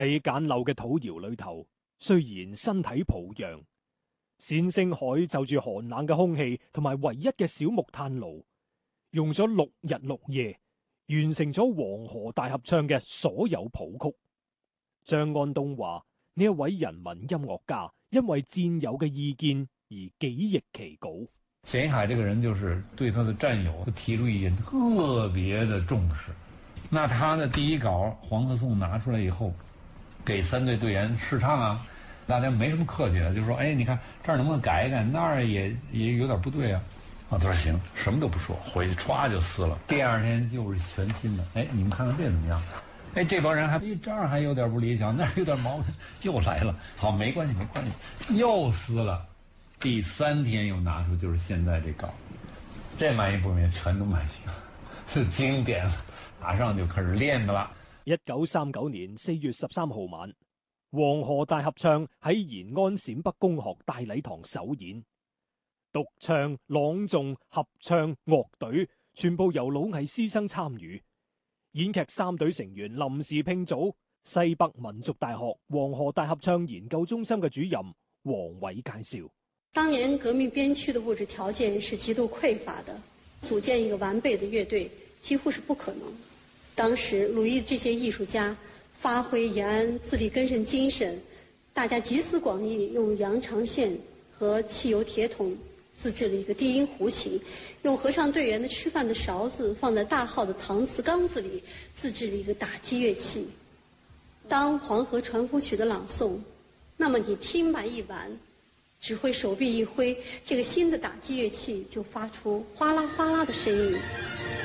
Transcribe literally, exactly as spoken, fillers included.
喺簡陋嘅土窯裏頭，雖然身體抱恙，冼星海就住寒冷嘅空氣同埋唯一嘅小木炭爐，用咗六日六夜，完成咗《黃河大合唱》嘅所有譜曲。張安東話：呢一位人民音樂家因為戰友嘅意見而幾譯其稿。 冼星海這個人就是對他的戰友提出意見特別的重視。那他的第一稿《黃河頌》拿出來以後，給三隊隊員試唱啊，大家沒什麼客氣的，就說：哎，你看這兒能不能改一改？那兒也也有點不對啊。啊，他說行，什麼都不說，回去歘就撕了。第二天又是全新的。哎，你們看看這怎麼樣？哎，這幫人還哎這兒還有點不理想，那兒有點毛病，又來了。好，沒關係，沒關係，又撕了。第三天又拿出，就是現在這稿，這滿意不滿意？全都滿意了，是經典了，馬上就開始練的啦。 一九三九年四月十三號晚，《黃河大合唱》喺延安陝北公學大禮堂首演。獨唱、朗誦、合唱、樂隊全部由老藝師生參與。演劇三隊成員臨時拼組。西北民族大學黃河大合唱研究中心嘅主任黃偉介紹： 當年革命邊區的物質條件是極度匱乏的，組建一個完備的樂隊幾乎是不可能。當時魯豫這些藝術家發揮延安自力更生精神，大家集思廣益，用羊腸線和汽油鐵桶自製了一個低音胡琴，用合唱隊員的吃飯的勺子放在大號的搪瓷缸子裡，自製了一個打擊樂器。當《黃河傳呼曲》的朗誦，那麼你聽完一完，只會手臂一揮，這個新的打擊樂器就發出嘩啦嘩啦的聲音。